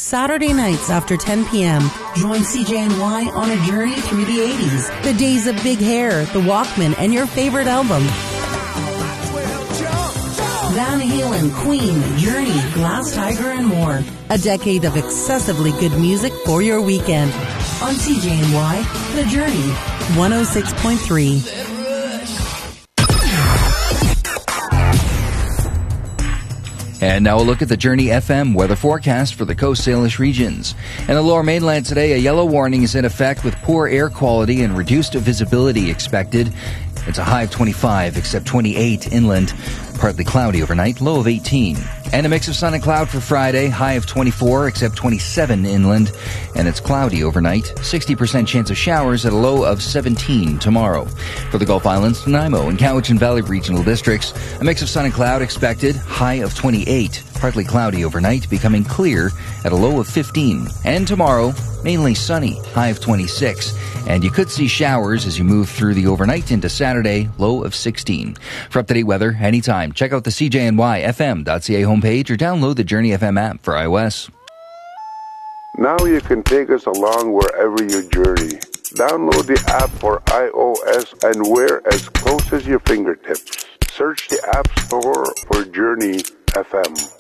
Saturday nights after 10 p.m. Join CJNY on a journey through the 80s, the days of big hair, the Walkman, and your favorite album. Van Halen, Queen, Journey, Glass Tiger, and more. A decade of excessively good music for your weekend. On CJNY, The Journey, 106.3. And now a look at the Journey FM weather forecast for the Coast Salish regions. In the Lower Mainland today, a yellow warning is in effect with poor air quality and reduced visibility expected. It's a high of 25, except 28 inland. Partly cloudy overnight, low of 18. And a mix of sun and cloud for Friday, high of 24, except 27 inland. And it's cloudy overnight, 60% chance of showers at a low of 17 tomorrow. For the Gulf Islands, Nanaimo and Cowichan Valley regional districts, a mix of sun and cloud expected, high of 28. Partly cloudy overnight, becoming clear at a low of 15. And tomorrow, mainly sunny, high of 26. And you could see showers as you move through the overnight into Saturday, low of 16. For up-to-date weather, anytime, check out the CJNYFM.ca homepage or download the Journey FM app for iOS. Now you can take us along wherever you journey. Download the app for iOS and wear as close as your fingertips. Search the App Store for Journey FM.